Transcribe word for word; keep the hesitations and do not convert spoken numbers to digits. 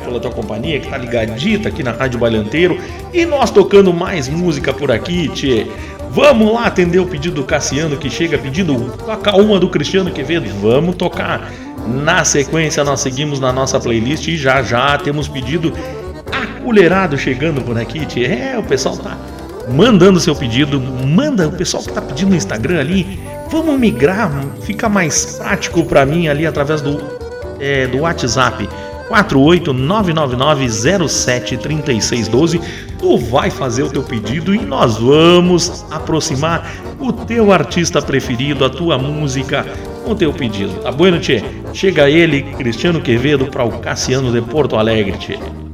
pela tua companhia, que tá ligadita aqui na Rádio Bailanteiro. E nós tocando mais música por aqui, tchê. Vamos lá atender o pedido do Cassiano, que chega pedindo toca uma do Cristiano Quevedo. Vamos tocar. Na sequência, nós seguimos na nossa playlist e já já temos pedido acolherado chegando por aqui, tchê. É, o pessoal tá mandando seu pedido. Manda o pessoal que tá pedindo no Instagram ali. Vamos migrar, fica mais prático pra mim ali através do, é, do WhatsApp quatro oito nove nove nove zero sete três seis um dois. Tu vai fazer o teu pedido e nós vamos aproximar o teu artista preferido, a tua música, com o teu pedido. Tá bueno, tchê? Chega ele, Cristiano Quevedo, para o Cassiano de Porto Alegre, tchê.